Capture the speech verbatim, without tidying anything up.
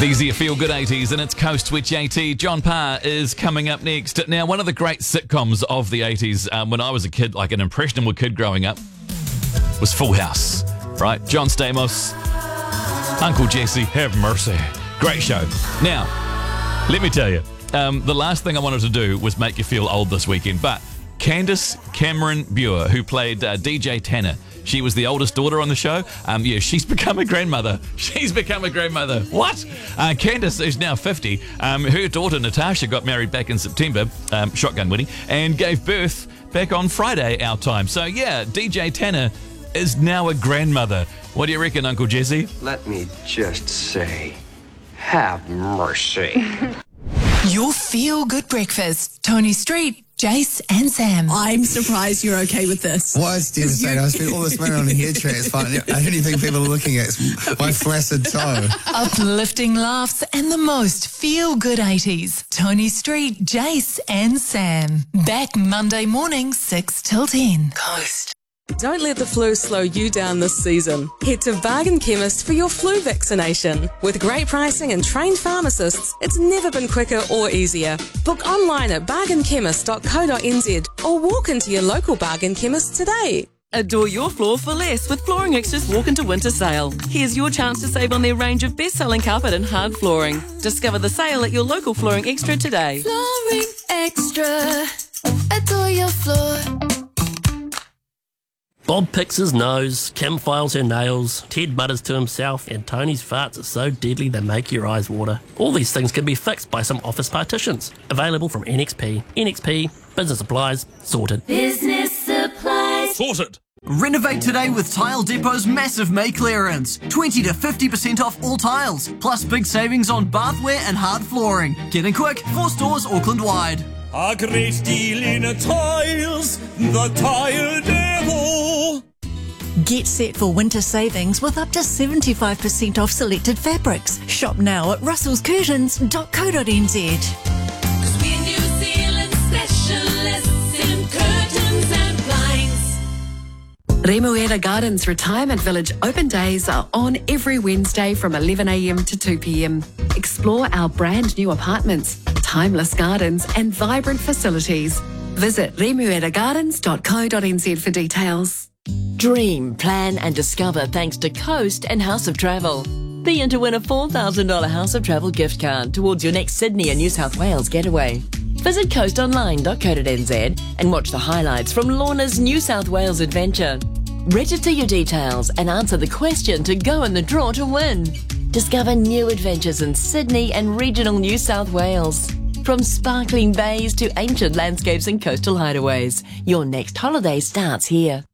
These are your feel-good eighties, and it's Coast Switch eighty. John Parr is coming up next. Now, one of the great sitcoms of the eighties, um, when I was a kid, like an impressionable kid growing up, was Full House, right? John Stamos, Uncle Jesse, have mercy. Great show. Now, let me tell you, um, the last thing I wanted to do was make you feel old this weekend, but Candace Cameron Bure, who played uh, D J Tanner, she was the oldest daughter on the show. Um, yeah, she's become a grandmother. She's become a grandmother. What? Uh, Candace is now fifty. Um, her daughter, Natasha, got married back in September, um, shotgun wedding, and gave birth back on Friday, our time. So, yeah, D J Tanner is now a grandmother. What do you reckon, Uncle Jesse? Let me just say, have mercy. Your feel-good breakfast. Tony Street, Jace and Sam. I'm surprised you're okay with this. Well, it's devastating. I spent all this money on a hair transplant. The only thing people are looking at is my flaccid toe. Uplifting laughs and the most feel-good eighties. Tony Street, Jace and Sam. Back Monday morning, six till ten. Coast. Don't let the flu slow you down this season. Head to Bargain Chemist for your flu vaccination. With great pricing and trained pharmacists, it's never been quicker or easier. Book online at bargain chemist dot co dot n z or walk into your local Bargain Chemist today. Adore your floor for less with Flooring Extra's Walk Into Winter Sale. Here's your chance to save on their range of best-selling carpet and hard flooring. Discover the sale at your local Flooring Extra today. Flooring Extra. Adore your floor. Bob picks his nose, Kim files her nails, Ted mutters to himself, and Tony's farts are so deadly they make your eyes water. All these things can be fixed by some office partitions. Available from N X P. N X P, business supplies, sorted. Business supplies. Sorted. Renovate today with Tile Depot's massive May clearance. twenty to fifty percent off all tiles, plus big savings on bathware and hard flooring. Get in quick, four stores Auckland-wide. A great deal in tiles, the Tile Depot. Get set for winter savings with up to seventy-five percent off selected fabrics. Shop now at russells curtains dot co dot n z. Cause we're New Zealand specialists in curtains and blinds. Remuera Gardens Retirement Village open days are on every Wednesday from eleven a m to two p m. Explore our brand new apartments, timeless gardens and vibrant facilities. Visit remuera gardens dot co dot n z for details. Dream, plan and discover thanks to Coast and House of Travel. Be in to win a four thousand dollars House of Travel gift card towards your next Sydney and New South Wales getaway. Visit coast online dot co dot n z and watch the highlights from Lorna's New South Wales adventure. Register your details and answer the question to go in the draw to win. Discover new adventures in Sydney and regional New South Wales. From sparkling bays to ancient landscapes and coastal hideaways, your next holiday starts here.